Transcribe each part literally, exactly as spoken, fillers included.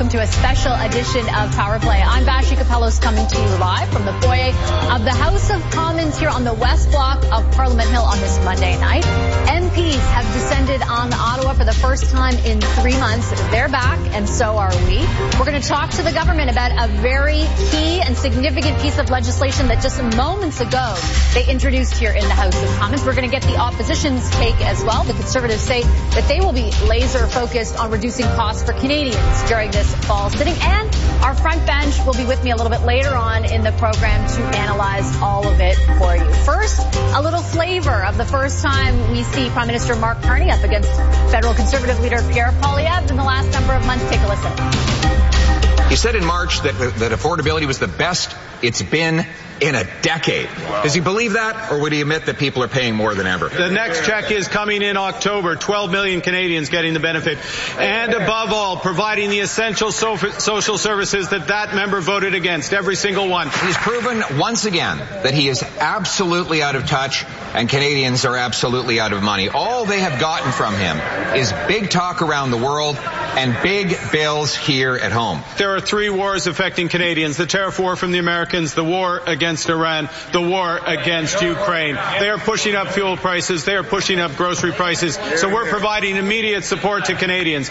welcome to a special edition of Power Play. I'm Vassy Kapelos, coming to you live from the foyer of the House of Commons here on the West Block of Parliament Hill on this Monday night. M Ps have descended on Ottawa for the first time in three months. They're back, and so are we. We're going to talk to the government about a very key and significant piece of legislation that just moments ago they introduced here in the House of Commons. We're going to get the opposition's take as well. The Conservatives say that they will be laser focused on reducing costs for Canadians during this fall sitting. And our front bench will be with me a little bit later on in the program to analyze all of it for you. First, a little flavor of the first time we see Prime Minister Mark Carney up against federal Conservative leader Pierre Poilievre in the last number of months. Take a listen. He said in March that, that affordability was the best it's been in a decade. Wow. Does he believe that, or would he admit that people are paying more than ever? The next check is coming in October. twelve million Canadians getting the benefit. And above all, providing the essential so- social services that that member voted against, every single one. He's proven once again that he is absolutely out of touch and Canadians are absolutely out of money. All they have gotten from him is big talk around the world and big bills here at home. There are three wars affecting Canadians. The tariff war from the Americans, the war against Iran, the war against Ukraine. They are pushing up fuel prices. They are pushing up grocery prices. So we're providing immediate support to Canadians.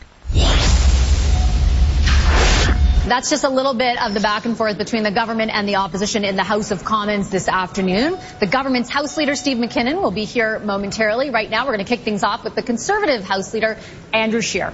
That's just a little bit of the back and forth between the government and the opposition in the House of Commons this afternoon. The government's House Leader, Steve McKinnon, will be here momentarily. Right now, we're going to kick things off with the Conservative House Leader, Andrew Scheer.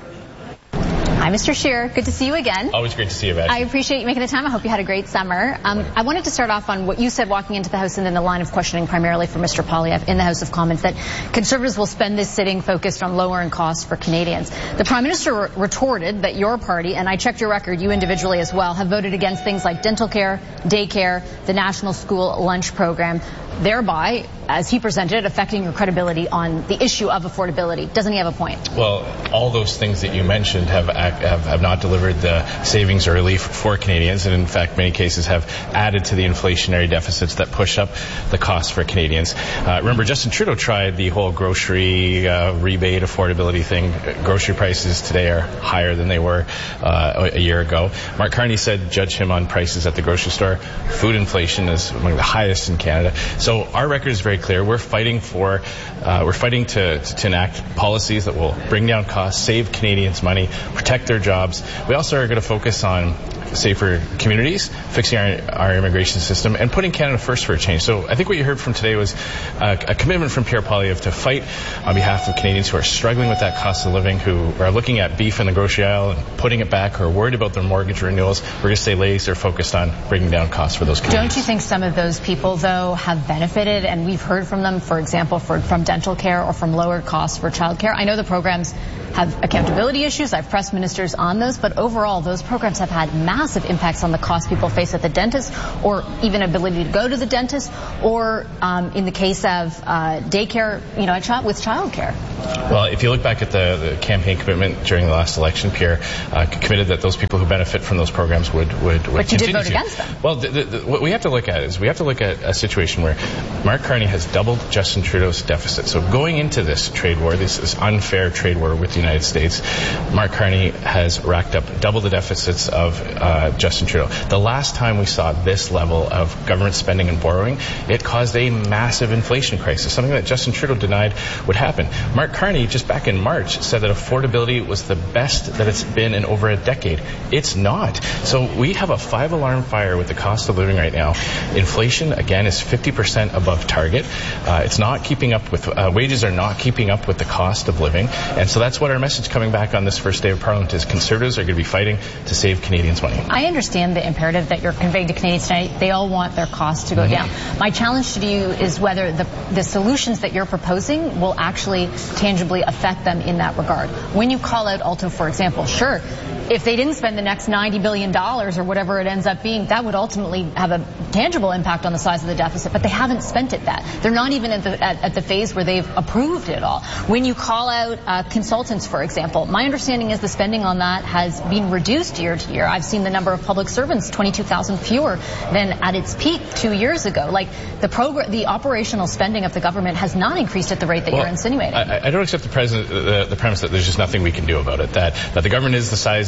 Hi, Mister Scheer. Good to see you again. Always great to see you, Vassy. I appreciate you making the time. I hope you had a great summer. Um, I wanted to start off on what you said walking into the House and then the line of questioning primarily for Mister Poilievre in the House of Commons, that Conservatives will spend this sitting focused on lowering costs for Canadians. The Prime Minister re- retorted that your party, and I checked your record, you individually as well, have voted against things like dental care, daycare, the National School Lunch Program, thereby, as he presented it, affecting your credibility on the issue of affordability. Doesn't he have a point? Well, all those things that you mentioned have have, have not delivered the savings or relief for Canadians, and in fact, many cases have added to the inflationary deficits that push up the costs for Canadians. Uh, remember, Justin Trudeau tried the whole grocery uh, rebate affordability thing. Grocery prices today are higher than they were uh, a year ago. Mark Carney said, judge him on prices at the grocery store. Food inflation is among the highest in Canada. So our record is very clear. We're fighting for, uh, we're fighting to, to enact policies that will bring down costs, save Canadians money, protect their jobs. We also are going to focus on safer communities, fixing our, our immigration system, and putting Canada first for a change. So I think what you heard from today was uh, a commitment from Pierre Poilievre to fight on behalf of Canadians who are struggling with that cost of living, who are looking at beef in the grocery aisle and putting it back, who are worried about their mortgage renewals. We're going to stay laser focused on bringing down costs for those Canadians. Don't you think some of those people, though, have benefited, and we've heard from them, for example, for, from dental care or from lower costs for child care? I know the programs have accountability issues. I've pressed ministers on those, but overall, those programs have had massive impacts on the cost people face at the dentist, or even ability to go to the dentist, or um, in the case of uh, daycare, you know, with child care. Well, if you look back at the, the campaign commitment during the last election, Pierre uh, committed that those people who benefit from those programs would would, would but you continue did vote to. against them. Well, the, the, the, what we have to look at is we have to look at a situation where Mark Carney has doubled Justin Trudeau's deficit. So going into this trade war, this, this unfair trade war with the United States, Mark Carney has racked up double the deficits of uh, Justin Trudeau. The last time we saw this level of government spending and borrowing, it caused a massive inflation crisis, something that Justin Trudeau denied would happen. Mark Carney, just back in March, said that affordability was the best that it's been in over a decade. It's not. So we have a five-alarm fire with the cost of living right now. Inflation, again, is fifty percent above target. Uh, it's not keeping up with, uh, wages are not keeping up with the cost of living. And so that's what our message coming back on this first day of Parliament is. Conservatives are going to be fighting to save Canadians money. I understand the imperative that you're conveying to Canadians tonight. They all want their costs to go mm-hmm. down. My challenge to you is whether the, the solutions that you're proposing will actually tangibly affect them in that regard. When you call out Alto, for example, sure, if they didn't spend the next ninety billion dollars or whatever it ends up being, that would ultimately have a tangible impact on the size of the deficit, but they haven't spent it that. They're not even at the, at, at the phase where they've approved it all. When you call out uh, consultants, for example, my understanding is the spending on that has been reduced year to year. I've seen the number of public servants, twenty-two thousand fewer than at its peak two years ago. Like, the progr- the operational spending of the government has not increased at the rate that well, you're insinuating. I, I don't accept the, president, the, the premise that there's just nothing we can do about it, that, that the government is the size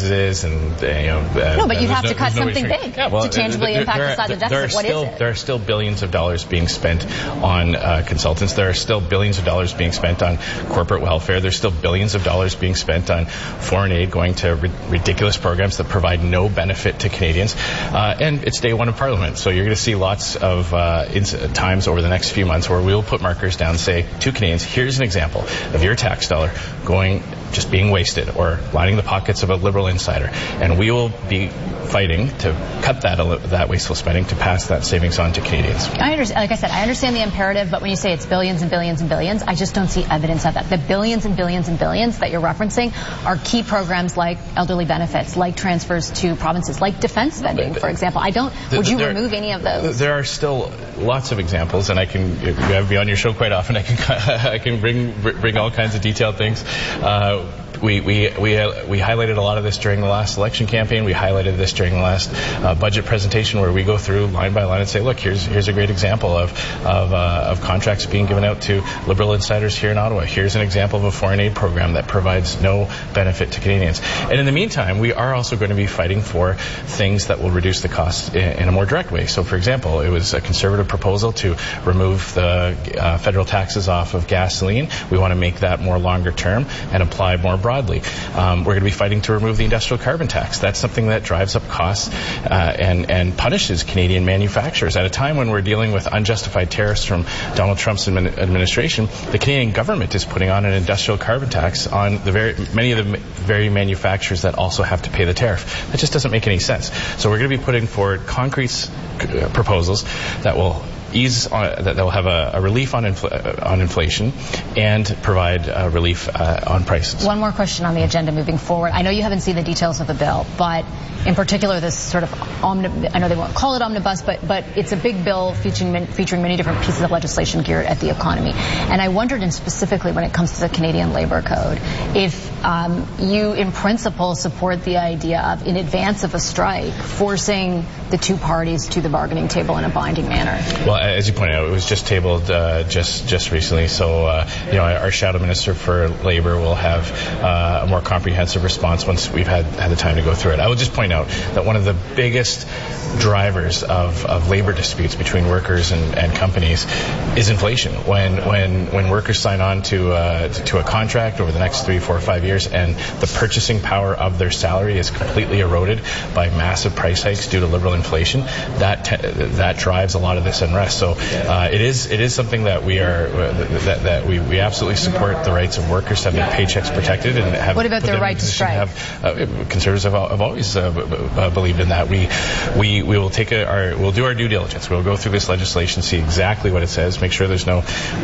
is, and uh, you know. Uh, no, but you'd have no, to cut no something big yeah, well, to tangibly there, impact there are, the size of the there deficit. are What still, is it? There are still billions of dollars being spent on uh, consultants. There are still billions of dollars being spent on corporate welfare. There's still billions of dollars being spent on foreign aid going to ri- ridiculous programs that provide no benefit to Canadians. Uh, and it's day one of Parliament, so you're going to see lots of uh, ins- times over the next few months where we'll put markers down and say to Canadians, here's an example of your tax dollar going just being wasted or lining the pockets of a Liberal insider. And we will be fighting to cut that that wasteful spending to pass that savings on to Canadians. I understand, like I said, I understand the imperative, but when you say it's billions and billions and billions, I just don't see evidence of that. The billions and billions and billions that you're referencing are key programs like elderly benefits, like transfers to provinces, like defense spending, for example. I don't, would you there, remove any of those? There are still lots of examples, and I can, you have me on your show quite often, I can I can bring bring all kinds of detailed things. Uh, We, we, we, uh, we highlighted a lot of this during the last election campaign. We highlighted this during the last uh, budget presentation where we go through line by line and say, look, here's here's a great example of of, uh, of contracts being given out to Liberal insiders here in Ottawa. Here's an example of a foreign aid program that provides no benefit to Canadians. And in the meantime, we are also going to be fighting for things that will reduce the cost in, in a more direct way. So, for example, it was a Conservative proposal to remove the uh, federal taxes off of gasoline. We want to make that more longer term and apply more broadly. Um, we're going to be fighting to remove the industrial carbon tax. That's something that drives up costs uh, and, and punishes Canadian manufacturers. At a time when we're dealing with unjustified tariffs from Donald Trump's admin- administration, the Canadian government is putting on an industrial carbon tax on the very many of the very manufacturers that also have to pay the tariff. That just doesn't make any sense. So we're going to be putting forward concrete uh, proposals that will ease on, that will have a, a relief on infl- uh, on inflation and provide uh, relief uh, on prices. One more question on the agenda moving forward. I know you haven't seen the details of the bill, but in particular this sort of omni- I know they won't call it omnibus, but but it's a big bill featuring featuring many different pieces of legislation geared at the economy. And I wondered, in specifically when it comes to the Canadian Labour Code, if um, you in principle support the idea of, in advance of a strike, forcing the two parties to the bargaining table in a binding manner. Well, as you pointed out, it was just tabled uh, just just recently. So, uh, you know, our Shadow Minister for Labour will have uh, a more comprehensive response once we've had, had the time to go through it. I will just point out that one of the biggest drivers of, of labor disputes between workers and, and companies is inflation. When when when workers sign on to uh, to a contract over the next three, four, five years, and the purchasing power of their salary is completely eroded by massive price hikes due to liberal inflation, that te- that drives a lot of this unrest. So uh, it is it is something that we are uh, that, that we, we absolutely support the rights of workers to have their paychecks protected and have. What about their right to strike? Have, uh, conservatives have, have always uh, b- uh, believed in that. We we we will take a, our we'll do our due diligence. We'll go through this legislation, see exactly what it says, make sure there's no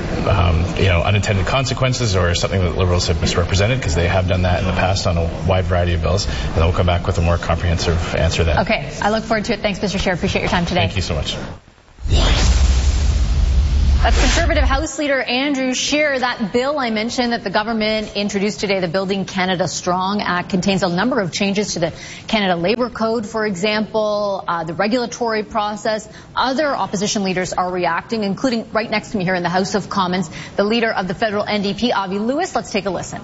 um, you know unintended consequences or something that Liberals have misrepresented, because they have done that in the past on a wide variety of bills, and then we'll come back with a more comprehensive answer then. Okay, I look forward to it. Thanks, Mister Chair. Appreciate your time today. Thank you so much. That's Conservative House Leader Andrew Scheer. That bill I mentioned that the government introduced today, the Building Canada Strong Act, contains a number of changes to the Canada Labour Code, for example, uh, the regulatory process. Other opposition leaders are reacting, including right next to me here in the House of Commons, the leader of the federal N D P, Avi Lewis. Let's take a listen.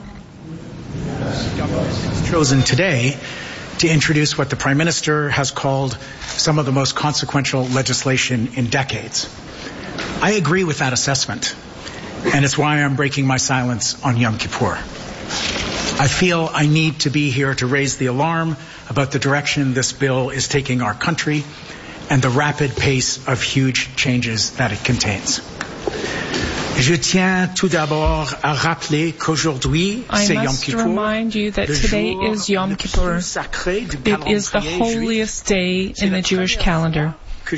Chosen today to introduce what the Prime Minister has called some of the most consequential legislation in decades. I agree with that assessment, and it's why I'm breaking my silence on Yom Kippur. I feel I need to be here to raise the alarm about the direction this bill is taking our country and the rapid pace of huge changes that it contains. Je tiens tout d'abord à rappeler qu'aujourd'hui, c'est Yom Kippur. I must remind you that today is Yom Kippur. It is the holiest day in the Jewish calendar.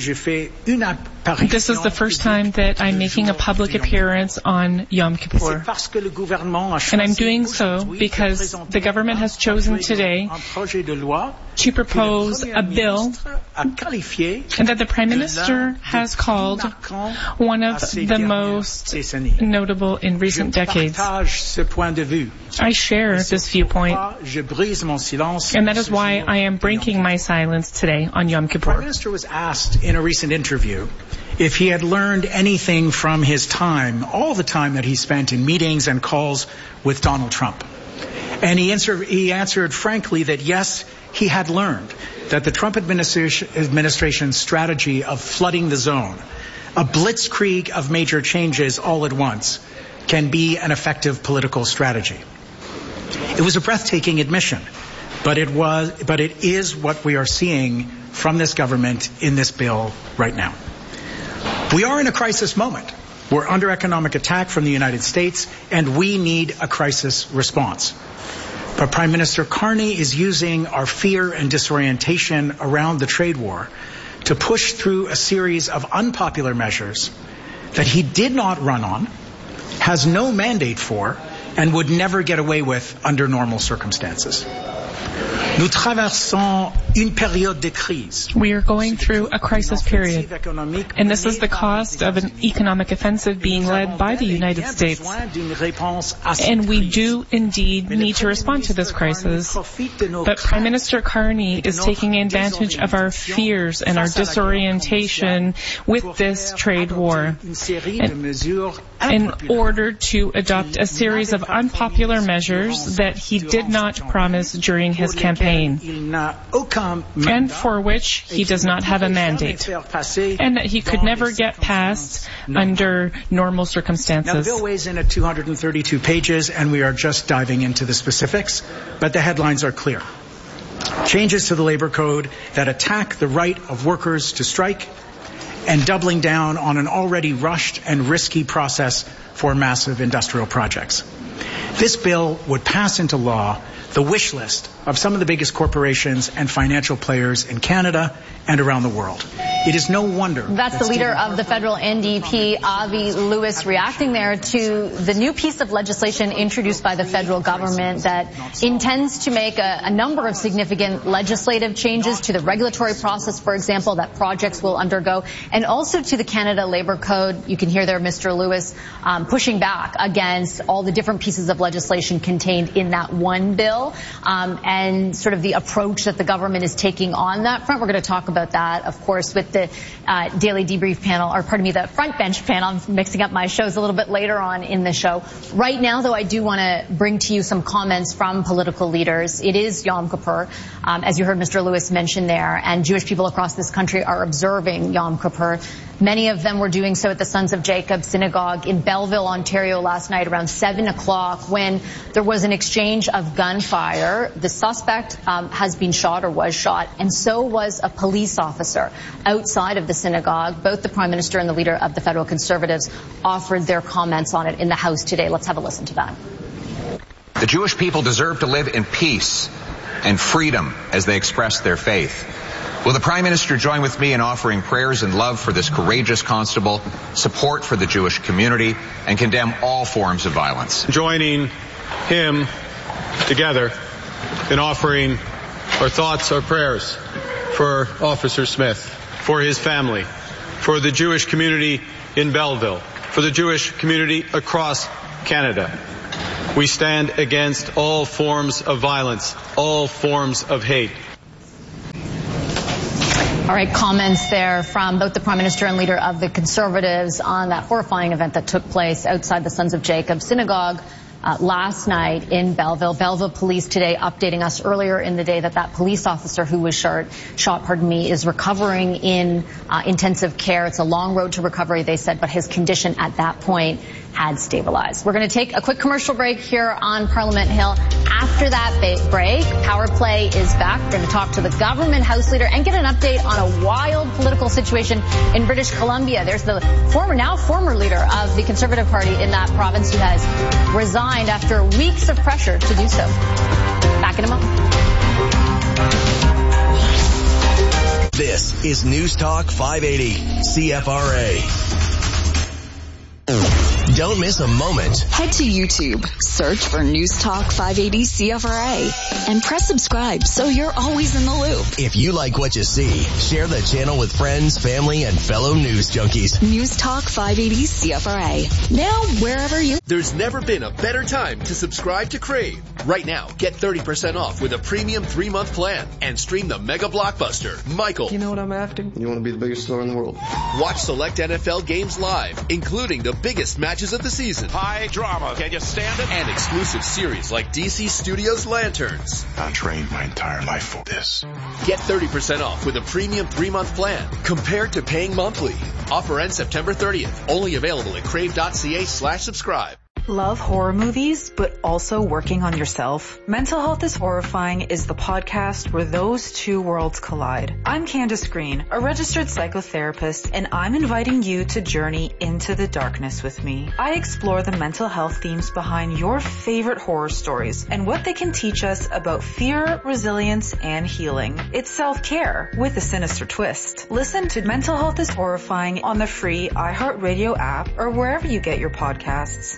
This is the first time that I'm making a public appearance on Yom Kippur. And I'm doing so because the government has chosen today to propose a bill that the Prime Minister has called one of the most notable in recent decades. I share this viewpoint, and that is why I am breaking my silence today on Yom Kippur. The Prime Minister was asked in a recent interview if he had learned anything from his time, all the time that he spent in meetings and calls with Donald Trump. And he, answer, he answered frankly that yes, he had learned that the Trump administration, administration's strategy of flooding the zone, a blitzkrieg of major changes all at once, can be an effective political strategy. It was a breathtaking admission, but it was, but it is what we are seeing from this government in this bill right now. We are in a crisis moment. We're under economic attack from the United States, and we need a crisis response. But Prime Minister Carney is using our fear and disorientation around the trade war to push through a series of unpopular measures that he did not run on, has no mandate for, and would never get away with under normal circumstances. We are going through a crisis period, and this is the cost of an economic offensive being led by the United States. And we do indeed need to respond to this crisis, but Prime Minister Carney is taking advantage of our fears and our disorientation with this trade war in order to adopt a series of unpopular measures that he did not promise during his campaign, and for which he does not have a mandate, and that he could never get passed under normal circumstances. Now, the bill weighs in at two hundred thirty-two pages, and we are just diving into the specifics, but the headlines are clear. Changes to the labor code that attack the right of workers to strike, and doubling down on an already rushed and risky process for massive industrial projects. This bill would pass into law the wish list of some of the biggest corporations and financial players in Canada and around the world. It is no wonder. That's the leader of the federal N D P, Avi Lewis, reacting there to the new piece of legislation introduced by the federal government that intends to make a, a number of significant legislative changes to the regulatory process, for example, that projects will undergo, and also to the Canada Labor Code. You can hear there Mister Lewis um, pushing back against all the different pieces of legislation contained in that one bill, um, and sort of the approach that the government is taking on that front. We're going to talk about that, of course, with the uh, Daily Debrief panel, or pardon me, the Front Bench panel. I'm mixing up my shows a little bit later on in the show. Right now, though, I do want to bring to you some comments from political leaders. It is Yom Kippur, um, as you heard Mister Lewis mention there, and Jewish people across this country are observing Yom Kippur. Many of them were doing so at the Sons of Jacob Synagogue in Belleville, Ontario last night around seven o'clock when there was an exchange of gunfire. The suspect um, has been shot or was shot, and so was a police officer outside of the synagogue. Both the Prime Minister and the leader of the Federal Conservatives offered their comments on it in the House today. Let's have a listen to that. The Jewish people deserve to live in peace and freedom as they express their faith. Will the Prime Minister join with me in offering prayers and love for this courageous constable, support for the Jewish community, and condemn all forms of violence? Joining him together in offering our thoughts, our prayers for Officer Smith, for his family, for the Jewish community in Belleville, for the Jewish community across Canada. We stand against all forms of violence, all forms of hate. All right, comments there from both the Prime Minister and leader of the Conservatives on that horrifying event that took place outside the Sons of Jacob Synagogue uh, last night in Belleville. Belleville police today updating us earlier in the day that that police officer who was shot, shot, pardon me, is recovering in uh, intensive care. It's a long road to recovery, they said, but his condition at that point had stabilized. We're going to take a quick commercial break here on Parliament Hill. After that break, Power Play is back. We're going to talk to the government House leader and get an update on a wild political situation in British Columbia. There's the former, now former leader of the Conservative Party in that province who has resigned after weeks of pressure to do so. Back in a moment. This is News Talk five eighty C F R A. Don't miss a moment. Head to YouTube, search for News Talk five eighty C F R A, and press subscribe so you're always in the loop. If you like what you see, share the channel with friends, family, and fellow news junkies. News Talk five eighty C F R A. Now, wherever you... There's never been a better time to subscribe to Crave. Right now, get thirty percent off with a premium three-month plan and stream the mega blockbuster, Michael. You know what I'm after? You want to be the biggest star in the world. Watch select N F L games live, including the biggest matches matches of the season. High drama. Can you stand it? And exclusive series like D C Studios Lanterns. I trained my entire life for this. Get thirty percent off with a premium three-month plan compared to paying monthly. Offer ends September thirtieth. Only available at crave.ca slash subscribe. Love horror movies, but also working on yourself? Mental Health is Horrifying is the podcast where those two worlds collide. I'm Candace Green, a registered psychotherapist, and I'm inviting you to journey into the darkness with me. I explore the mental health themes behind your favorite horror stories and what they can teach us about fear, resilience, and healing. It's self-care with a sinister twist. Listen to Mental Health is Horrifying on the free iHeartRadio app or wherever you get your podcasts.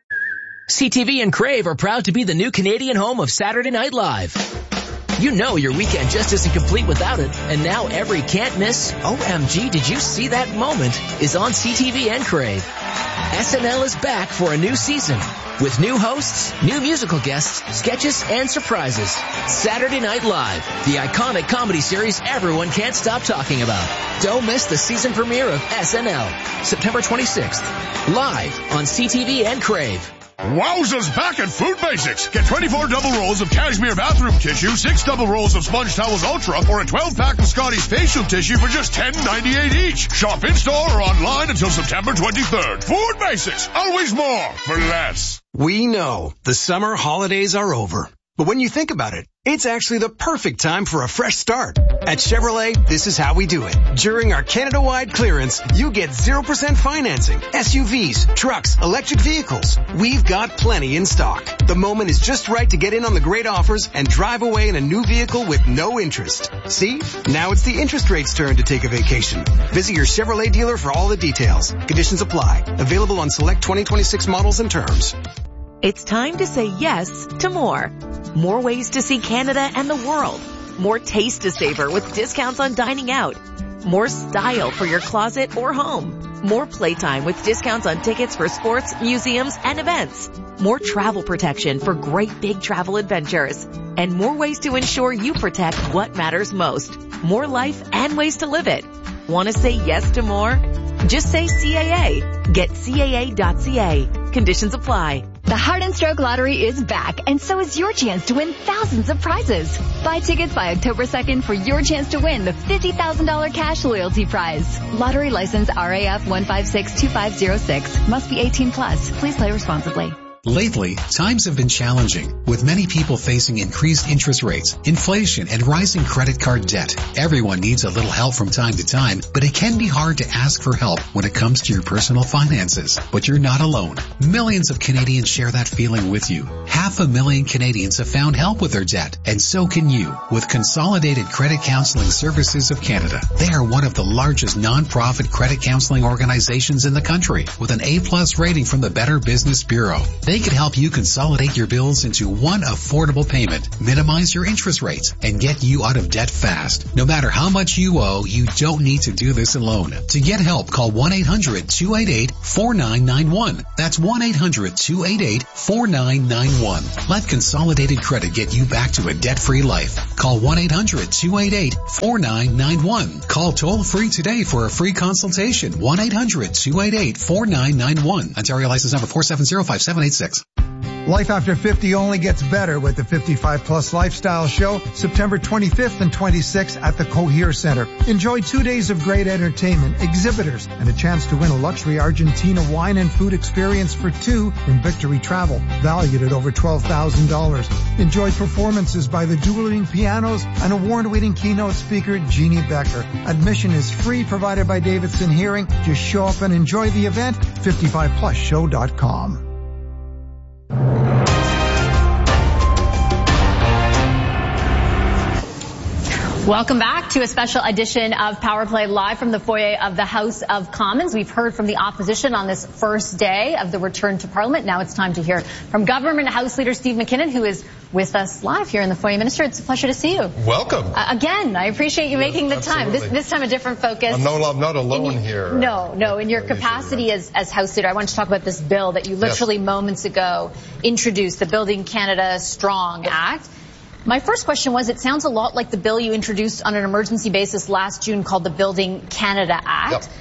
C T V and Crave are proud to be the new Canadian home of Saturday Night Live. You know your weekend just isn't complete without it, and now every can't miss, O M G, did you see that moment, is on C T V and Crave. S N L is back for a new season, with new hosts, new musical guests, sketches, and surprises. Saturday Night Live, the iconic comedy series everyone can't stop talking about. Don't miss the season premiere of S N L, September twenty-sixth, live on C T V and Crave. Wowza's back at Food Basics. Get twenty-four double rolls of cashmere bathroom tissue, six double rolls of Sponge Towels Ultra, or a twelve pack of Scotty's facial tissue for just ten ninety-eight each. Shop in-store or online until September twenty-third. Food Basics. Always more for less. We know the summer holidays are over. But when you think about it, it's actually the perfect time for a fresh start. At Chevrolet, this is how we do it. During our Canada-wide clearance, you get zero percent financing, S U Vs, trucks, electric vehicles. We've got plenty in stock. The moment is just right to get in on the great offers and drive away in a new vehicle with no interest. See? Now it's the interest rate's turn to take a vacation. Visit your Chevrolet dealer for all the details. Conditions apply. Available on select twenty twenty-six models and terms. It's time to say yes to more. More ways to see Canada and the world. More taste to savor with discounts on dining out. More style for your closet or home. More playtime with discounts on tickets for sports, museums, and events. More travel protection for great big travel adventures. And more ways to ensure you protect what matters most. More life and ways to live it. Want to say yes to more? Just say C A A. Get C A A dot C A. Conditions apply. The Heart and Stroke Lottery is back, and so is your chance to win thousands of prizes. Buy tickets by October second for your chance to win the fifty thousand dollars cash loyalty prize. Lottery license R A F one five six two five zero six. Must be eighteen plus. Please play responsibly. Lately, times have been challenging, with many people facing increased interest rates, inflation, and rising credit card debt. Everyone needs a little help from time to time, but it can be hard to ask for help when it comes to your personal finances. But you're not alone. Millions of Canadians share that feeling with you. Half a million Canadians have found help with their debt, and so can you with Consolidated Credit Counseling Services of Canada. They are one of the largest non-profit credit counseling organizations in the country, with an A-plus rating from the Better Business Bureau. They can help you consolidate your bills into one affordable payment, minimize your interest rates, and get you out of debt fast. No matter how much you owe, you don't need to do this alone. To get help, call one eight hundred two eight eight four nine nine one. That's one eight hundred two eight eight four nine nine one. Let Consolidated Credit get you back to a debt-free life. Call one eight hundred two eight eight four nine nine one. Call toll-free today for a free consultation. one eight hundred two eight eight four nine nine one. Ontario license number four seven zero five seven eight six. Life after fifty only gets better with the fifty-five plus Lifestyle Show, September twenty-fifth and twenty-sixth at the Cohere Center. Enjoy two days of great entertainment, exhibitors, and a chance to win a luxury Argentina wine and food experience for two from Victory Travel, valued at over twelve thousand dollars. Enjoy performances by the dueling pianos and award-winning keynote speaker Jeannie Becker. Admission is free, provided by Davidson Hearing. Just show up and enjoy the event. fifty-five plus show dot com. Welcome back to a special edition of Power Play live from the foyer of the House of Commons. We've heard from the opposition on this first day of the return to Parliament. Now it's time to hear from Government House Leader Steve McKinnon, who is with us live here in the foyer. Minister, it's a pleasure to see you. Welcome. Uh, again, I appreciate you making the time. This, this time a different focus. I'm no, I'm not alone in, here. No, no. In your capacity as, as House Leader, I want to talk about this bill that you literally yes. moments ago introduced, the Building Canada Strong Act. My first question was, it sounds a lot like the bill you introduced on an emergency basis last June called the Building Canada Act. Yep.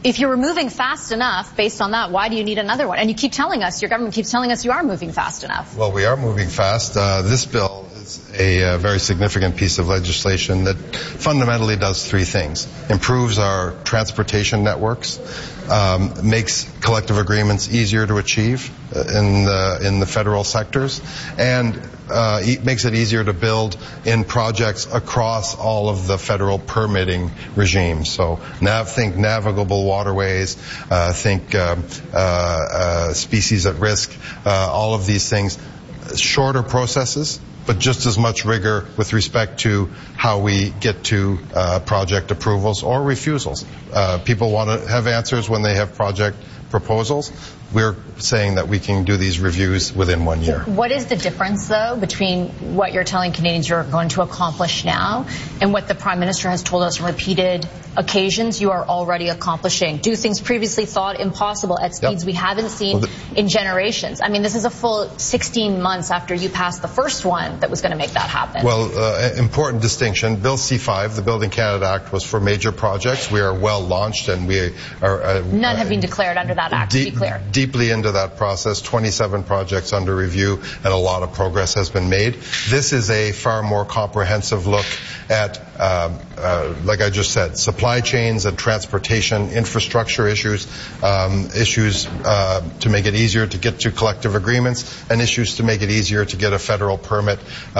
if you were moving fast enough, based on that, why do you need another one? And you keep telling us, your government keeps telling us you are moving fast enough. Well, we are moving fast. Uh, this bill is a uh, very significant piece of legislation that fundamentally does three things. Improves our transportation networks, um, makes collective agreements easier to achieve in the, in the federal sectors, and uh, e- makes it easier to build in projects across all of the federal permitting regimes. So nav, think navigable waterways, uh, think um, uh, uh, species at risk, uh, all of these things. Shorter processes, but just as much rigor with respect to how we get to uh, project approvals or refusals. Uh, people want to have answers when they have project proposals. We're saying that we can do these reviews within one year. What is the difference, though, between what you're telling Canadians you're going to accomplish now and what the Prime Minister has told us on repeated occasions you are already accomplishing? Do things previously thought impossible at speeds yep. we haven't seen well, the, in generations? I mean, this is a full sixteen months after you passed the first one that was going to make that happen. Well, uh, important distinction. Bill C five, the Building Canada Act, was for major projects. We are well launched, and we are... Uh, None have been declared under that act, de- to be clear. Deeply into that process, twenty-seven projects under review, and a lot of progress has been made. This is a far more comprehensive look at, um, uh, like I just said, supply chains and transportation infrastructure issues, um, issues uh, to make it easier to get to collective agreements, and issues to make it easier to get a federal permit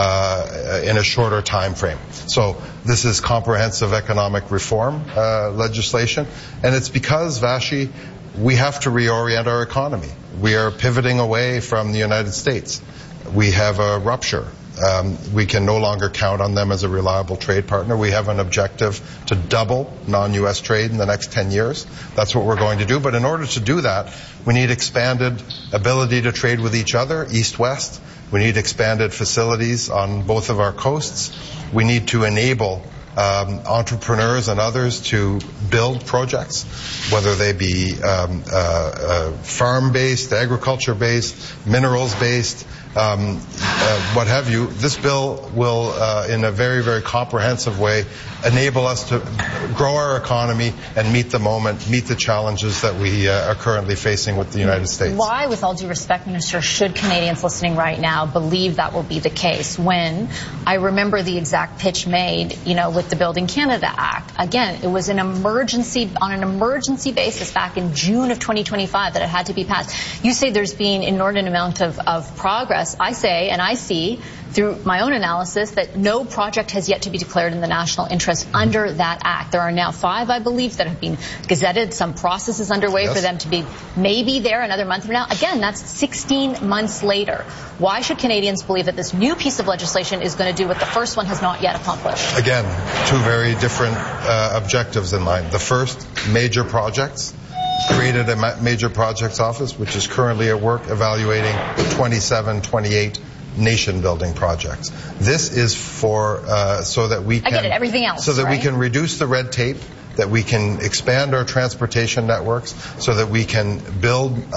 uh, in a shorter time frame. So this is comprehensive economic reform uh, legislation, and it's because, Vashi, we have to reorient our economy. We are pivoting away from the United States. We have a rupture. Um, we can no longer count on them as a reliable trade partner. We have an objective to double non-U S trade in the next ten years. That's what we're going to do. But in order to do that, we need expanded ability to trade with each other, east-west. We need expanded facilities on both of our coasts. We need to enable Um, entrepreneurs and others to build projects, whether they be um, uh, uh, farm-based, agriculture-based, minerals-based, um, uh, what have you. This bill will, uh, in a very, very comprehensive way, enable us to grow our economy and meet the moment, meet the challenges that we uh, are currently facing with the United States. Why, with all due respect, Minister, should Canadians listening right now believe that will be the case when I remember the exact pitch made, you know, with the Building Canada Act? Again, it was an emergency, on an emergency basis back in June of twenty twenty-five that it had to be passed. You say there's been an inordinate amount of, of progress. I say, and I see through my own analysis, that no project has yet to be declared in the national interest under that act. There are now five, I believe, that have been gazetted. Some process is underway yes. for them to be maybe there another month from now. Again, that's sixteen months later. Why should Canadians believe that this new piece of legislation is going to do what the first one has not yet accomplished? Again, two very different uh, objectives in mind. The first, major projects. Created a ma- major projects office, which is currently at work evaluating twenty-seven, twenty-eight nation-building projects. This is for uh, so that we can I get it. Everything else, so that right? we can reduce the red tape, that we can expand our transportation networks, so that we can build um,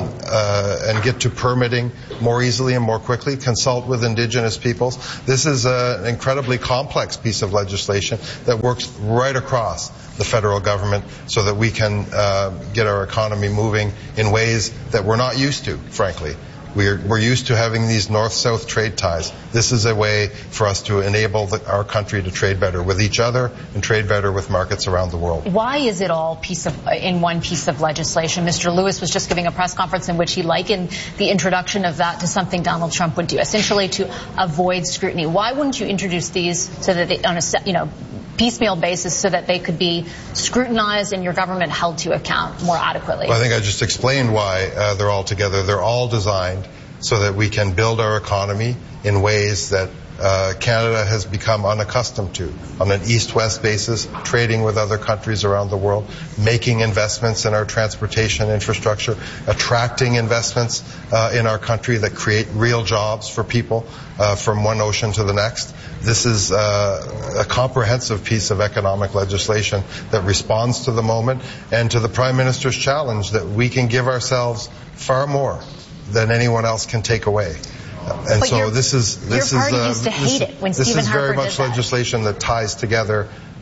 uh, and get to permitting more easily and more quickly, consult with Indigenous peoples. This is a, an incredibly complex piece of legislation that works right across the federal government so that we can uh, get our economy moving in ways that we're not used to, frankly. We're, we're used to having these north-south trade ties. This is a way for us to enable the, our country to trade better with each other and trade better with markets around the world. Why is it all piece of, in one piece of legislation? Mister Lewis was just giving a press conference in which he likened the introduction of that to something Donald Trump would do, essentially to avoid scrutiny. Why wouldn't you introduce these so that they, on a, you know, piecemeal basis so that they could be scrutinized and your government held to account more adequately? Well, I think I just explained why uh, they're all together. They're all designed so that we can build our economy in ways that uh, Canada has become unaccustomed to, on an east-west basis, trading with other countries around the world, making investments in our transportation infrastructure, attracting investments uh, in our country that create real jobs for people uh, from one ocean to the next. This is uh, a comprehensive piece of economic legislation that responds to the moment and to the Prime Minister's challenge that we can give ourselves far more than anyone else can take away. And but so your, this is this your is party uh, used to hate this, it when this Stephen is very Harper much did that. legislation that ties together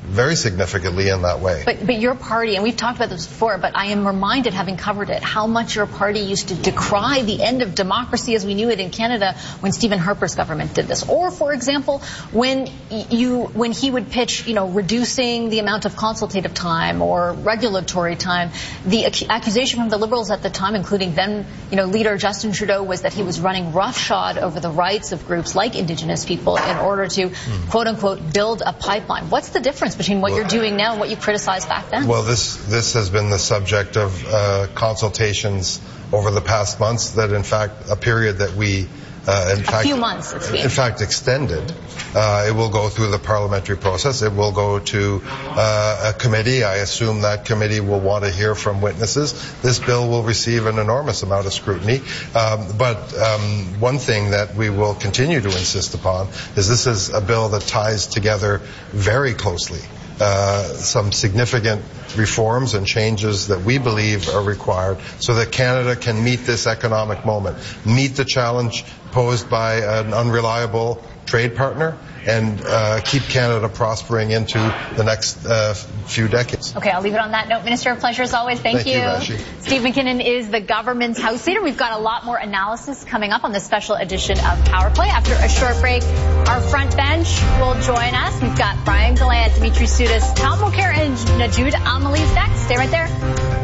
very significantly in that way. But, but your party, and we've talked about this before, but I am reminded, having covered it, how much your party used to decry the end of democracy as we knew it in Canada when Stephen Harper's government did this. Or, for example, when you when he would pitch, you know, reducing the amount of consultative time or regulatory time, the ac- accusation from the Liberals at the time, including then, you know, leader Justin Trudeau, was that he was running roughshod over the rights of groups like Indigenous people in order to, mm. quote unquote, build a pipeline. What's the difference between what well, you're doing now and what you criticized back then? Well, this this has been the subject of uh, consultations over the past months, that in fact a period that we uh, in a fact few months it's been. in fact extended. Uh, it will go through the parliamentary process. It will go to uh, a committee. I assume that committee will want to hear from witnesses. This bill will receive an enormous amount of scrutiny. Um, but um, one thing that we will continue to insist upon is this is a bill that ties together very closely Uh, some significant reforms and changes that we believe are required so that Canada can meet this economic moment, meet the challenge posed by an unreliable trade partner, and uh, keep Canada prospering into the next uh, few decades. Okay, I'll leave it on that note. Minister, a pleasure as always. Thank, Thank you. you Steve McKinnon is the government's House Leader. We've got a lot more analysis coming up on this special edition of Power Play. After a short break, our front bench will join us. We've got Brian Gallant, Dimitri Soudis, Tom Mulcair, and Najoud Amelie's next. Stay right there.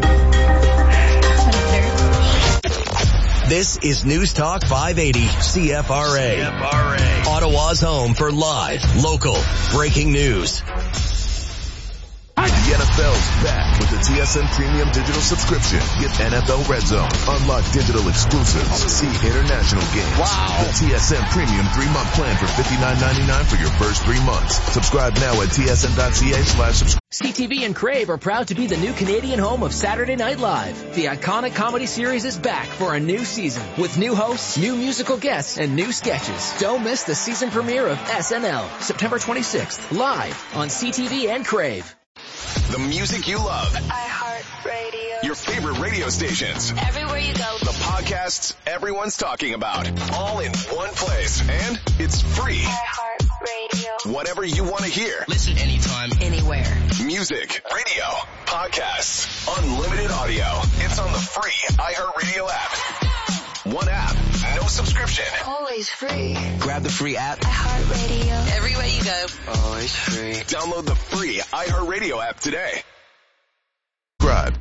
This is News Talk five eighty C F R A. C F R A. Ottawa's home for live, local, breaking news. The N F L's back with the T S N Premium Digital Subscription. Get N F L Red Zone, unlock digital exclusives, see international games. Wow. The T S N Premium three-month plan for fifty-nine ninety-nine for your first three months. Subscribe now at T S N dot C A slash subscribe. C T V and Crave are proud to be the new Canadian home of Saturday Night Live. The iconic comedy series is back for a new season with new hosts, new musical guests, and new sketches. Don't miss the season premiere of S N L, September twenty-sixth, live on C T V and Crave. The music you love. iHeartRadio. Your favorite radio stations. Everywhere you go. The podcasts everyone's talking about. All in one place. And it's free. iHeartRadio. Whatever you want to hear. Listen anytime, anywhere. Music, radio, podcasts, unlimited audio. It's on the free iHeartRadio app. One app, no subscription. Always free. Grab the free app. iHeartRadio. Everywhere you go. Always free. Download the free iHeartRadio app today. Subscribe.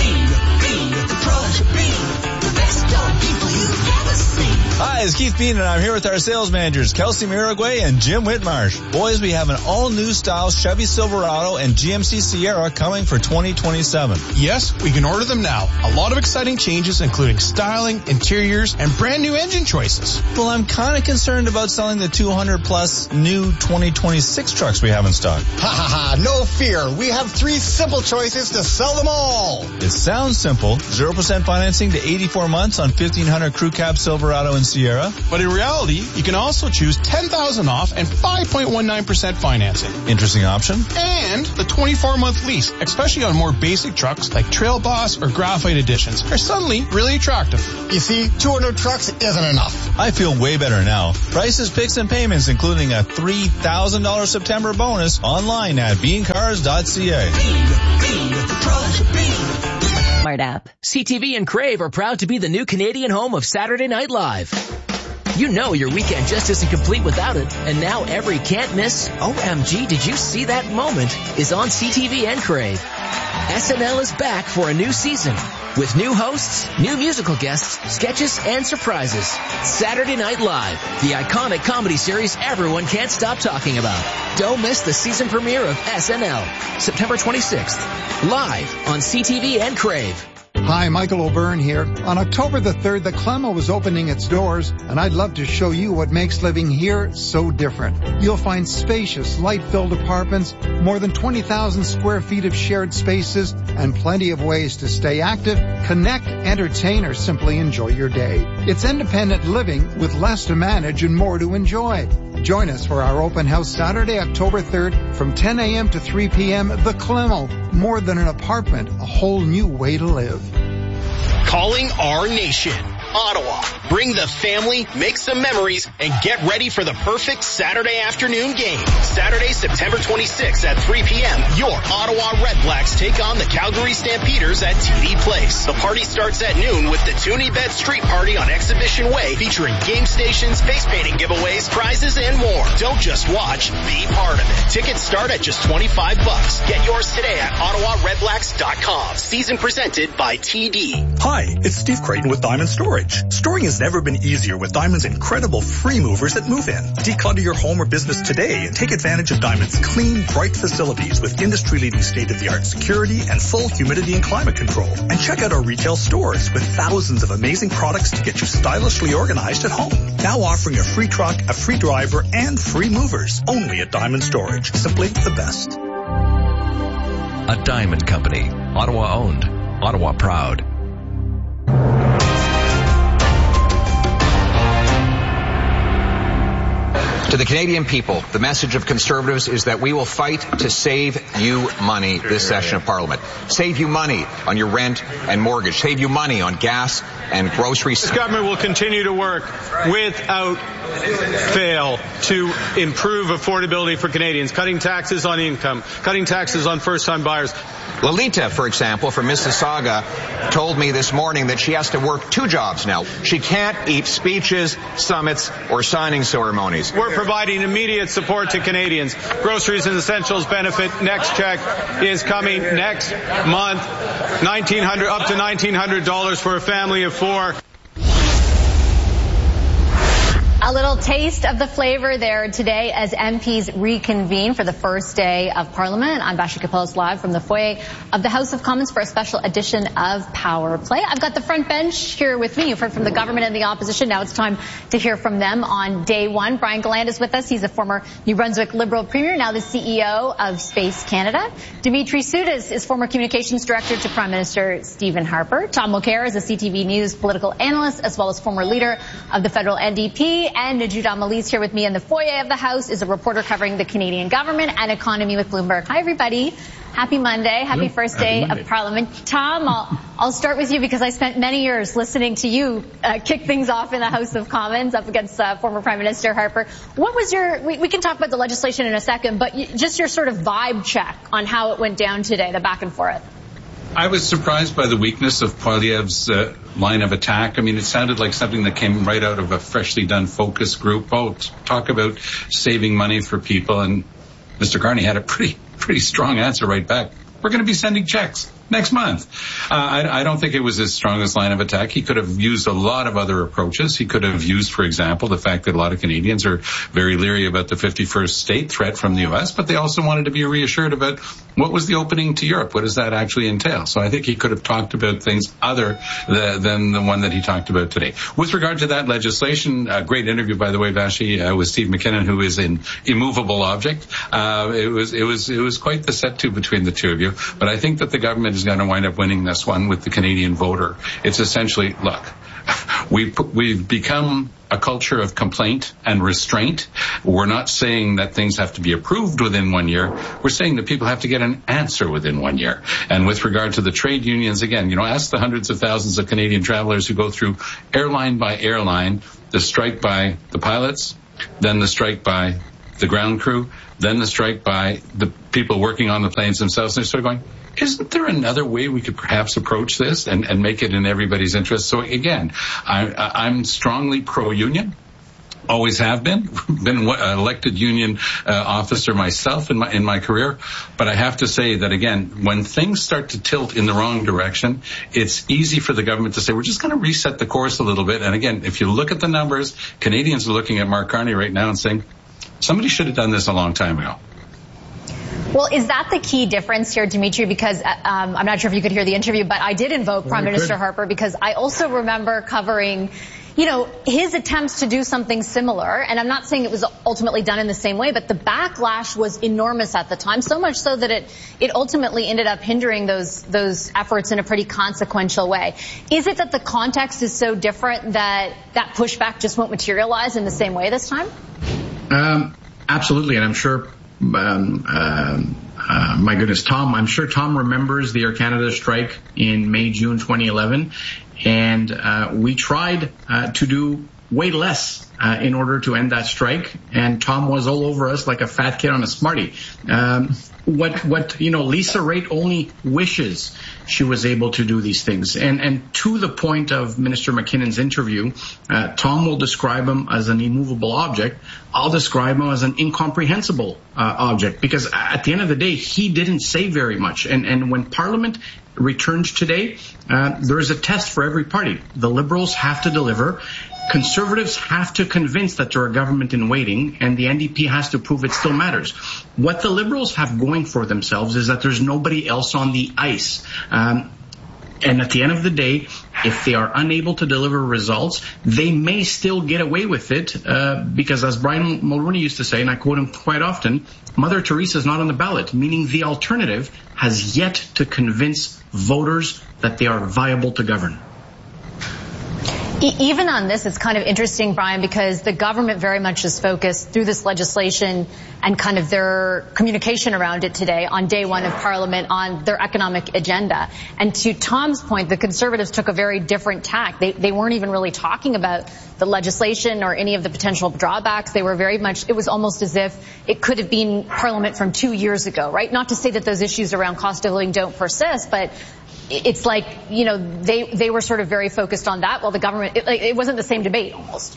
Hi, it's Keith Bean, and I'm here with our sales managers, Kelsey Miragway and Jim Whitmarsh. Boys, we have an all-new style Chevy Silverado and G M C Sierra coming for twenty twenty-seven. Yes, we can order them now. A lot of exciting changes, including styling, interiors, and brand new engine choices. Well, I'm kind of concerned about selling the two hundred plus new twenty twenty-six trucks we have in stock. Ha ha ha, no fear. We have three simple choices to sell them all. It sounds simple. zero percent financing to eighty-four months on fifteen hundred Crew Cab Silverado and Sierra. But in reality, you can also choose ten thousand dollars off and five point one nine percent financing. Interesting option. And the twenty-four month lease, especially on more basic trucks like Trail Boss or Graphite Editions, are suddenly really attractive. You see, two hundred trucks isn't enough. I feel way better now. Prices, picks, and payments, including a three thousand dollars September bonus, online at bean cars dot c a. Bean, Bean, the pros of Bean. Smart app. C T V and Crave are proud to be the new Canadian home of Saturday Night Live. You know your weekend just isn't complete without it, and now every can't miss, O M G, did you see that moment, is on C T V and Crave. S N L is back for a new season with new hosts, new musical guests, sketches, and surprises. Saturday Night Live, the iconic comedy series everyone can't stop talking about. Don't miss the season premiere of S N L, September twenty-sixth, live on C T V and Crave. Hi, Michael O'Byrne here. On October the third, the Clemo is opening its doors, and I'd love to show you what makes living here so different. You'll find spacious, light-filled apartments, more than twenty thousand square feet of shared spaces, and plenty of ways to stay active, connect, entertain, or simply enjoy your day. It's independent living with less to manage and more to enjoy. Join us for our open house Saturday, October third from ten a.m. to three p.m. The Clemo. More than an apartment, a whole new way to live. Calling our nation. Ottawa. Bring the family, make some memories, and get ready for the perfect Saturday afternoon game. Saturday, September twenty-sixth at three p.m., your Ottawa Redblacks take on the Calgary Stampeders at T D Place. The party starts at noon with the Toonie Bed Street Party on Exhibition Way, featuring game stations, face painting giveaways, prizes, and more. Don't just watch, be part of it. Tickets start at just twenty-five bucks. Get yours today at ottawa redblacks dot com. Season presented by T D. Hi, it's Steve Creighton with Diamond Storage. Storing has never been easier with Diamond's incredible free movers at Move In. Declutter your home or business today and take advantage of Diamond's clean, bright facilities with industry-leading state-of-the-art security and full humidity and climate control. And check out our retail stores with thousands of amazing products to get you stylishly organized at home. Now offering a free truck, a free driver, and free movers only at Diamond Storage. Simply the best. A Diamond Company. Ottawa owned. Ottawa proud. To the Canadian people, the message of Conservatives is that we will fight to save you money this session of Parliament. Save you money on your rent and mortgage. Save you money on gas and groceries. This government will continue to work without fail to improve affordability for Canadians, cutting taxes on income, cutting taxes on first-time buyers. Lolita, for example, from Mississauga, told me this morning that she has to work two jobs now. She can't eat speeches, summits, or signing ceremonies. We're providing immediate support to Canadians. Groceries and Essentials benefit next check is coming next month. nineteen hundred dollars up to nineteen hundred dollars for a family of four. A little taste of the flavor there today as M Ps reconvene for the first day of Parliament. I'm Bashi Kapellos live from the foyer of the House of Commons for a special edition of Power Play. I've got the front bench here with me. You've heard from the government and the opposition. Now it's time to hear from them on day one. Brian Galland is with us. He's a former New Brunswick Liberal Premier, now the C E O of Space Canada. Dimitri Soudis is former Communications Director to Prime Minister Stephen Harper. Tom Mulcair is a C T V News political analyst as well as former leader of the federal N D P. And Najud Al-Malih here with me in the foyer of the House is a reporter covering the Canadian government and economy with Bloomberg. Hi, everybody. Happy Monday. Happy first day of Parliament. Tom, I'll, I'll start with you because I spent many years listening to you uh, kick things off in the House of Commons up against uh, former Prime Minister Harper. What was your, we, we can talk about the legislation in a second, but you, just your sort of vibe check on how it went down today, the back and forth. I was surprised by the weakness of Poilievre's uh, line of attack. I mean, it sounded like something that came right out of a freshly done focus group. Oh, talk about saving money for people. And Mister Carney had a pretty, pretty strong answer right back. We're going to be sending checks next month. Uh, I, I don't think it was his strongest line of attack. He could have used a lot of other approaches. He could have used, for example, the fact that a lot of Canadians are very leery about the fifty-first state threat from the U S, but they also wanted to be reassured about what was the opening to Europe. What does that actually entail? So I think he could have talked about things other the, than the one that he talked about today. With regard to that legislation, a great interview, by the way, Vashi, uh, with Steve McKinnon, who is an immovable object. Uh, it was, it was, it was quite the set to between the two of you. But I think that the government is going to wind up winning this one with the Canadian voter. It's essentially, look, we've, we've become a culture of complaint and restraint. We're not saying that things have to be approved within one year. We're saying that people have to get an answer within one year. And with regard to the trade unions, again, you know, ask the hundreds of thousands of Canadian travelers who go through airline by airline, the strike by the pilots, then the strike by the ground crew, then the strike by the people working on the planes themselves. And they're sort of going, isn't there another way we could perhaps approach this and, and make it in everybody's interest? So again, I, I'm strongly pro-union. Always have been. Been an elected union uh, officer myself in my in my career. But I have to say that, again, when things start to tilt in the wrong direction, it's easy for the government to say, we're just going to reset the course a little bit. And again, if you look at the numbers, Canadians are looking at Mark Carney right now and saying, somebody should have done this a long time ago. Well, is that the key difference here, Dimitri? Because um, I'm not sure if you could hear the interview, but I did invoke well, Prime Minister could. Harper because I also remember covering, you know, his attempts to do something similar. And I'm not saying it was ultimately done in the same way, but the backlash was enormous at the time, so much so that it it ultimately ended up hindering those those efforts in a pretty consequential way. Is it that the context is so different that that pushback just won't materialize in the same way this time? Um, absolutely, and I'm sure Um, um, uh, my goodness, Tom, I'm sure Tom remembers the Air Canada strike in May, June twenty eleven. And uh, we tried uh, to do way less uh, in order to end that strike. And Tom was all over us like a fat kid on a Smartie. Um, what, what, you know, Lisa Raitt only wishes she was able to do these things. And, and to the point of Minister McKinnon's interview, uh, Tom will describe him as an immovable object. I'll describe him as an incomprehensible uh, object, because at the end of the day, he didn't say very much. And, and when Parliament returns today, uh, there is a test for every party. The Liberals have to deliver. Conservatives have to convince that they're a government in waiting, and the N D P has to prove it still matters. What the Liberals have going for themselves is that there's nobody else on the ice. Um, and at the end of the day, if they are unable to deliver results, they may still get away with it, uh, because as Brian Mulroney used to say, and I quote him quite often, Mother Teresa is not on the ballot, meaning the alternative has yet to convince voters that they are viable to govern. Even on this, it's kind of interesting, Brian, because the government very much is focused through this legislation and kind of their communication around it today on day one of Parliament on their economic agenda. And to Tom's point, the Conservatives took a very different tack. They, they weren't even really talking about the legislation or any of the potential drawbacks. They were very much, it was almost as if it could have been Parliament from two years ago, right? Not to say that those issues around cost of living don't persist, but it's like, you know, they they were sort of very focused on that, while the government, it, like, it wasn't the same debate almost.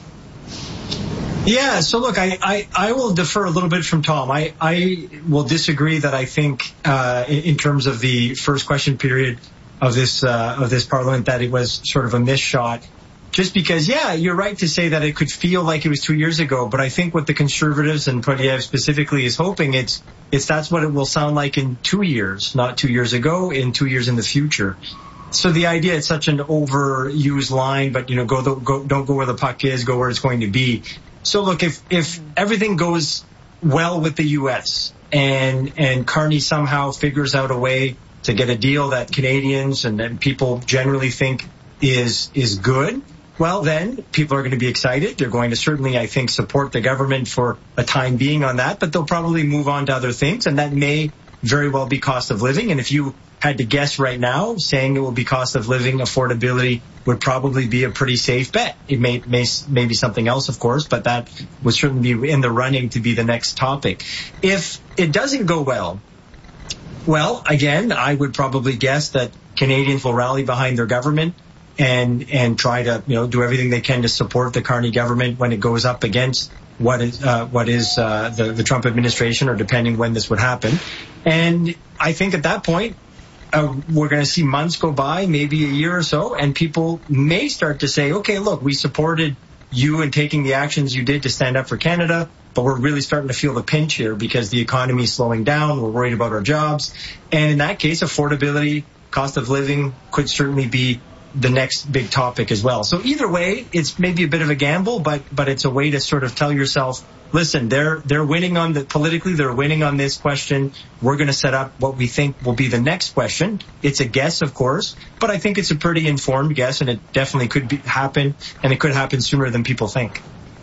Yeah, so look, I, I, I will defer a little bit from Tom. I, I will disagree that I think uh, in, in terms of the first question period of this uh, of this Parliament that it was sort of a missed shot. Just because, yeah, you're right to say that it could feel like it was two years ago, but I think what the Conservatives and Poilievre specifically is hoping, it's it's that's what it will sound like in two years, not two years ago, in two years in the future. So the idea, it's such an overused line, but, you know, go, the, go don't go where the puck is, go where it's going to be. So look, if if everything goes well with the U S and and Carney somehow figures out a way to get a deal that Canadians and, and people generally think is is good, well, then people are going to be excited. They're going to certainly, I think, support the government for a time being on that, but they'll probably move on to other things, and that may very well be cost of living. And if you had to guess right now, saying it will be cost of living, affordability would probably be a pretty safe bet. It may, may, may be something else, of course, but that would certainly be in the running to be the next topic. If it doesn't go well, well, again, I would probably guess that Canadians will rally behind their government and and try to, you know, do everything they can to support the Carney government when it goes up against what is uh, what is uh, the, the Trump administration, or depending when this would happen. And I think at that point, uh, we're going to see months go by, maybe a year or so, and people may start to say, okay, look, we supported you in taking the actions you did to stand up for Canada, but we're really starting to feel the pinch here because the economy is slowing down. We're worried about our jobs. And in that case, affordability, cost of living could certainly be the next big topic as well. So either way, it's maybe a bit of a gamble, but but it's a way to sort of tell yourself, listen, they're they're winning on the politically, they're winning on this question. We're going to set up what we think will be the next question. It's a guess, of course, but I think it's a pretty informed guess, and it definitely could be, happen, and it could happen sooner than people think.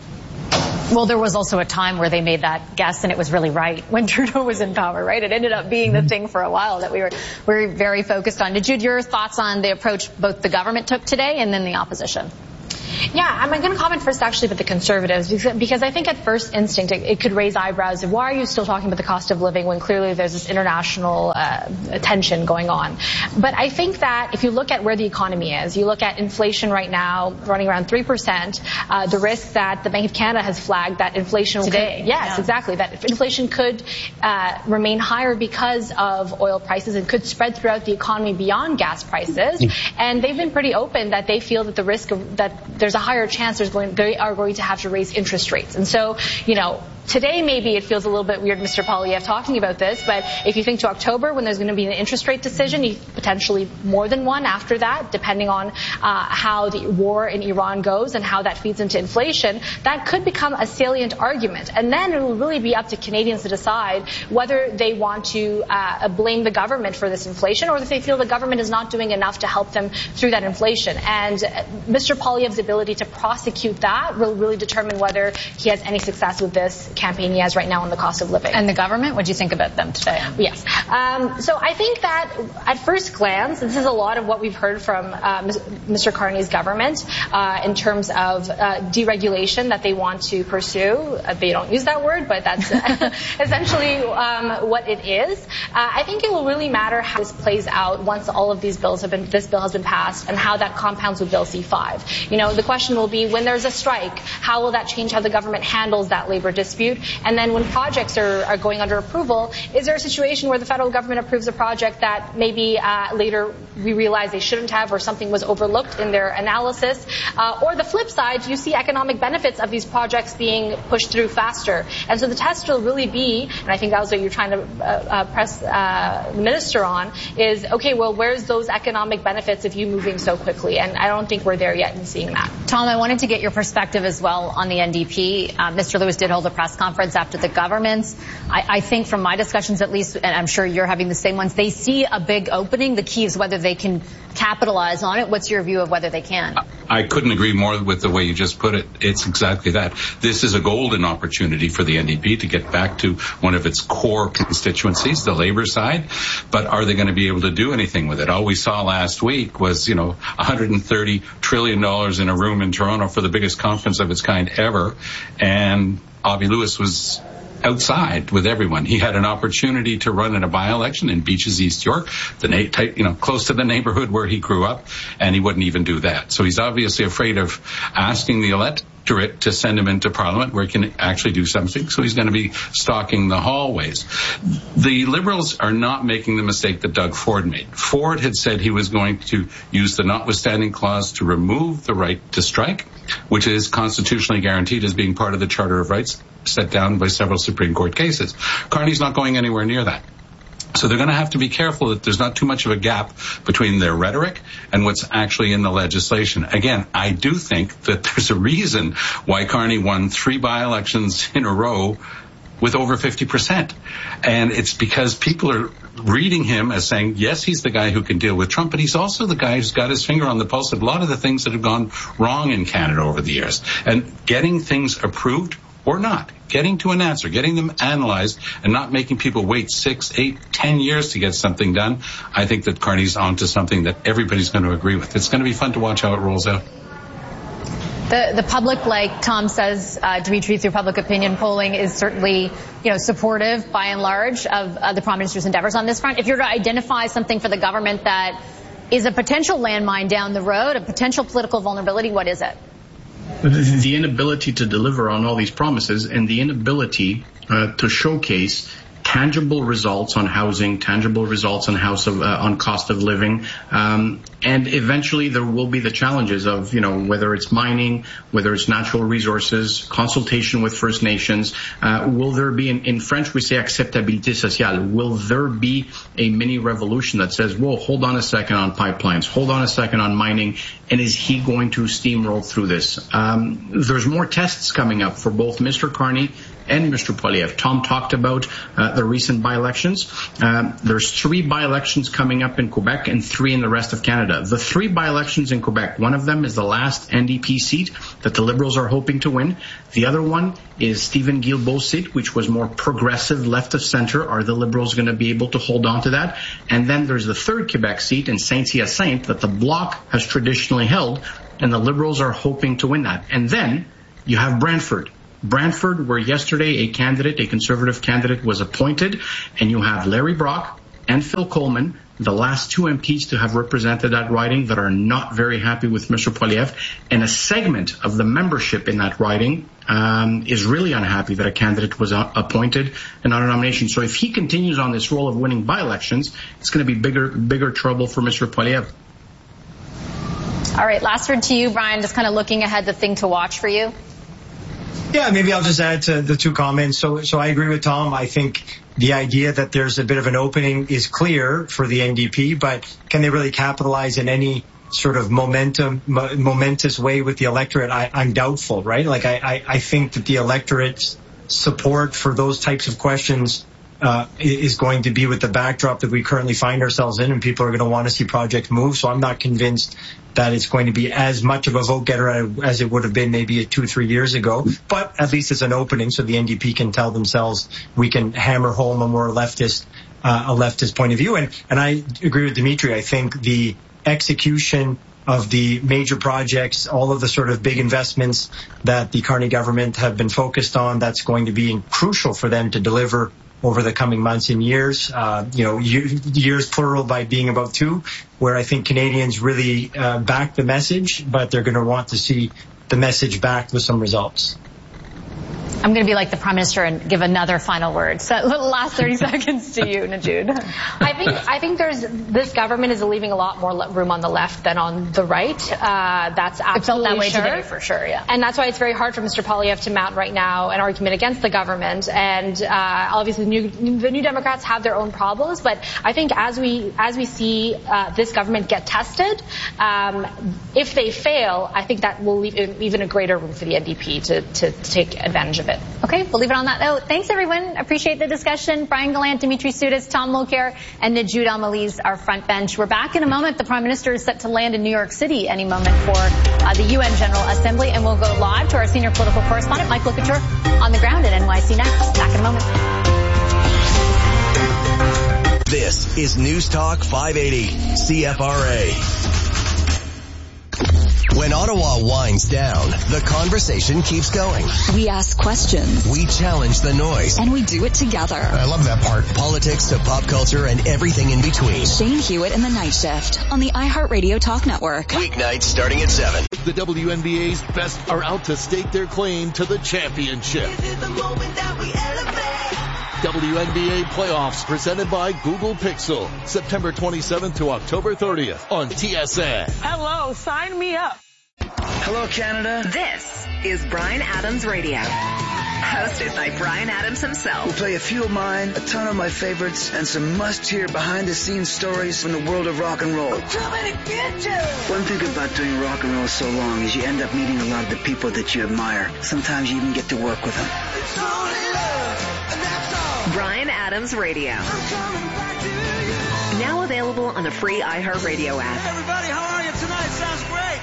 Well, there was also a time where they made that guess and it was really right when Trudeau was in power, right? It ended up being the thing for a while that we were we were very focused on. Did you, your thoughts on the approach both the government took today and then the opposition? Yeah, I'm going to comment first actually about the Conservatives, because I think at first instinct it, it could raise eyebrows of why are you still talking about the cost of living when clearly there's this international uh, tension going on. But I think that if you look at where the economy is, you look at inflation right now running around three percent, uh, the risk that the Bank of Canada has flagged that inflation today. Could, yes, yeah. exactly, that inflation could uh, remain higher because of oil prices and could spread throughout the economy beyond gas prices. And they've been pretty open that they feel that the risk of that there's a higher chance there's going, they are going to have to raise interest rates. And so, you know, today maybe it feels a little bit weird, Mister Poilievre, talking about this, but if you think to October when there's going to be an interest rate decision, you potentially more than one after that, depending on uh, how the war in Iran goes and how that feeds into inflation, that could become a salient argument. And then it will really be up to Canadians to decide whether they want to uh, blame the government for this inflation or if they feel the government is not doing enough to help them through that inflation. And Mister Poilievre's ability to prosecute that will really determine whether he has any success with this campaign he has right now on the cost of living. And the government, what do you think about them today? Yes. Um, so I think that at first glance, this is a lot of what we've heard from uh, Mister Carney's government uh, in terms of uh, deregulation that they want to pursue. Uh, they don't use that word, but that's essentially um, what it is. Uh, I think it will really matter how this plays out once all of these bills have been, this bill has been passed, and how that compounds with Bill C five. You know, the question will be, when there's a strike, how will that change how the government handles that labor dispute? And then when projects are, are going under approval, is there a situation where the federal government approves a project that maybe uh, later we realize they shouldn't have, or something was overlooked in their analysis? Uh, or the flip side, you see economic benefits of these projects being pushed through faster. And so the test will really be, and I think that was what you're trying to uh, uh, press uh, the minister on, is, okay, well, where's those economic benefits of you moving so quickly? And I don't think we're there yet in seeing that. Tom, I wanted to get your perspective as well on the N D P. Uh, Mister Lewis did hold a press conference after the government's. I, I think from my discussions at least, and I'm sure you're having the same ones, they see a big opening. The key is whether they can capitalize on it. What's your view of whether they can? I couldn't agree more with the way you just put it. It's exactly that. This is a golden opportunity for the N D P to get back to one of its core constituencies, the labor side. But are they going to be able to do anything with it? All we saw last week was, you know, one hundred thirty trillion dollars in a room in Toronto for the biggest conference of its kind ever. And Avi Lewis was outside with everyone. He had an opportunity to run in a by-election in Beaches, East York, the na- you know, close to the neighborhood where he grew up, and he wouldn't even do that. So he's obviously afraid of asking the electorate to send him into Parliament where he can actually do something. So he's going to be stalking the hallways. The Liberals are not making the mistake that Doug Ford made. Ford had said he was going to use the notwithstanding clause to remove the right to strike, which is constitutionally guaranteed as being part of the Charter of Rights set down by several Supreme Court cases. Carney's not going anywhere near that. So they're going to have to be careful that there's not too much of a gap between their rhetoric and what's actually in the legislation. Again, I do think that there's a reason why Carney won three by-elections in a row with over fifty percent. And it's because people are reading him as saying, yes, he's the guy who can deal with Trump, but he's also the guy who's got his finger on the pulse of a lot of the things that have gone wrong in Canada over the years. And getting things approved or not, getting to an answer, getting them analyzed, and not making people wait six, eight, ten years to get something done, I think that Carney's onto something that everybody's going to agree with. It's going to be fun to watch how it rolls out. The, the public, like Tom says, uh, Dimitri, through public opinion polling, is certainly, you know, supportive by and large of uh, the Prime Minister's endeavors on this front. If you're to identify something for the government that is a potential landmine down the road, a potential political vulnerability, what is it? The inability to deliver on all these promises, and the inability uh, to showcase tangible results on housing, tangible results on house of, uh, on cost of living, um, and eventually there will be the challenges of, you know, whether it's mining, whether it's natural resources, consultation with First Nations. Uh, will there be, in, in French we say acceptabilité sociale, will there be a mini revolution that says, whoa, hold on a second on pipelines, hold on a second on mining, and is he going to steamroll through this? Um, there's more tests coming up for both Mister Carney and Mister Poilievre. Tom talked about uh, the recent by-elections. Um, there's three by-elections coming up in Quebec and three in the rest of Canada. The three by-elections in Quebec, one of them is the last N D P seat that the Liberals are hoping to win. The other one is Stephen Guilbeault's seat, which was more progressive, left of center. Are the Liberals going to be able to hold on to that? And then there's the third Quebec seat in Saint-Hyacinthe that the Bloc has traditionally held, and the Liberals are hoping to win that. And then you have Brantford. Brantford, where yesterday a candidate, a Conservative candidate, was appointed, and you have Larry Brock and Phil Coleman, the last two M Ps to have represented that riding, that are not very happy with Mister Poilievre, and a segment of the membership in that riding um, is really unhappy that a candidate was appointed and not a nomination. So if he continues on this role of winning by-elections, it's going to be bigger, bigger trouble for Mister Poilievre. All right, last word to you, Brian, just kind of looking ahead, the thing to watch for you. Yeah, maybe I'll just add to the two comments. So, so I agree with Tom. I think the idea that there's a bit of an opening is clear for the N D P, but can they really capitalize in any sort of momentum, mo- momentous way with the electorate? I, I'm doubtful, right? Like I, I, I think that the electorate's support for those types of questions uh, is going to be with the backdrop that we currently find ourselves in, and people are going to want to see projects move. So I'm not convinced that it's going to be as much of a vote getter as it would have been maybe two, three years ago. But at least it's an opening, so the N D P can tell themselves we can hammer home a more leftist, uh, a leftist point of view. And and I agree with Dimitri. I think the execution of the major projects, all of the sort of big investments that the Carney government have been focused on, that's going to be crucial for them to deliver over the coming months and years. Uh, you know, years plural by being about two, where I think Canadians really uh, back the message, but they're going to want to see the message backed with some results. I'm going to be like the Prime Minister and give another final word. So last thirty seconds to you, Najoud. I think I think there's this government is leaving a lot more room on the left than on the right. Uh, that's absolutely it felt that way sure. today for sure, yeah. And that's why it's very hard for Mister Poilievre to mount right now an argument against the government. And uh, obviously, the new, the New Democrats have their own problems. But I think as we as we see uh, this government get tested, um, if they fail, I think that will leave even a greater room for the N D P to to, to take advantage of it. Okay, we'll leave it on that note. Thanks, everyone. Appreciate the discussion. Brian Gallant, Dimitri Soudis, Tom Mulcair, and Najoud Al-Malez, our front bench. We're back in a moment. The Prime Minister is set to land in New York City any moment for uh, the U N General Assembly, and we'll go live to our senior political correspondent, Mike Lukacher, on the ground in N Y C next. Back in a moment. This is News Talk five eighty, C F R A. When Ottawa winds down, the conversation keeps going. We ask questions. We challenge the noise. And we do it together. I love that part. Politics to pop culture and everything in between. Shane Hewitt in the Night Shift on the iHeartRadio Talk Network. Weeknights starting at seven. The W N B A's best are out to stake their claim to the championship. This is the moment that we elevate. W N B A playoffs presented by Google Pixel. September twenty-seventh to October thirtieth on T S N. Hello, sign me up. Hello, Canada. This is Bryan Adams Radio. Hosted by Bryan Adams himself. We'll play a few of mine, a ton of my favorites, and some must-hear behind-the-scenes stories from the world of rock and roll. I'm coming to get you! One thing about doing rock and roll so long is you end up meeting a lot of the people that you admire. Sometimes you even get to work with them. It's only love, and that's all. Bryan Adams Radio. I'm coming back to you. Now available on the free iHeartRadio app. Hey, everybody, how are you tonight? Sounds great.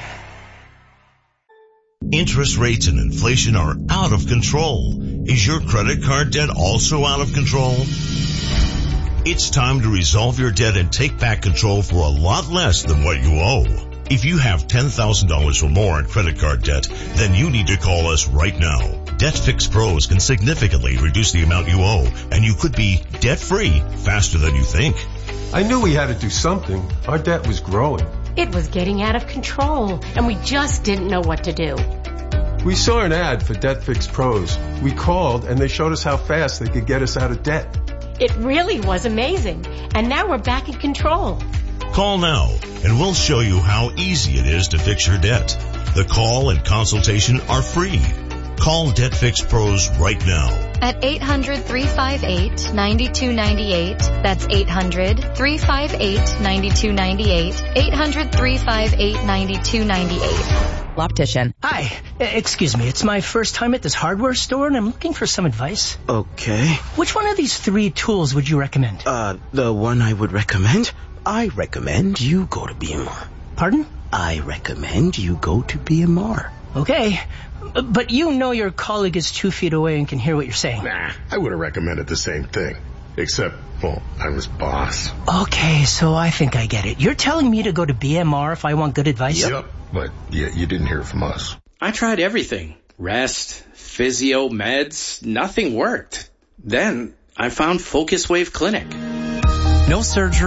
Interest rates and inflation are out of control. Is your credit card debt also out of control? It's time to resolve your debt and take back control for a lot less than what you owe. If you have ten thousand dollars or more in credit card debt, then you need to call us right now. DebtFix Pros can significantly reduce the amount you owe, and you could be debt-free faster than you think. I knew we had to do something. Our debt was growing. It was getting out of control, and we just didn't know what to do. We saw an ad for DebtFix Pros. We called, and they showed us how fast they could get us out of debt. It really was amazing, and now we're back in control. Call now, and we'll show you how easy it is to fix your debt. The call and consultation are free. Call DebtFix Pros right now. At eight hundred, three five eight, nine two nine eight. That's eight hundred, three five eight, nine two nine eight. eight hundred, three five eight, nine two nine eight. Optician. Hi. Excuse me. It's my first time at this hardware store, and I'm looking for some advice. Okay. Which one of these three tools would you recommend? Uh, the one I would recommend? I recommend you go to B M R. Pardon? I recommend you go to B M R. Okay. But you know your colleague is two feet away and can hear what you're saying. Nah, I would have recommended the same thing. Except, well, I'm his boss. Okay, so I think I get it. You're telling me to go to B M R if I want good advice? Yep, but yeah, you didn't hear from us. I tried everything. Rest, physio, meds, nothing worked. Then I found Focus Wave Clinic. No surgery.